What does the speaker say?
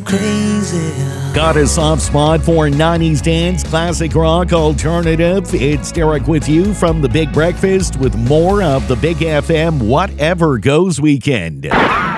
I'm crazy. Got a soft spot for 90s dance, classic rock, alternative? It's Derek with you from The Big Breakfast with more of the Big FM Whatever Goes Weekend.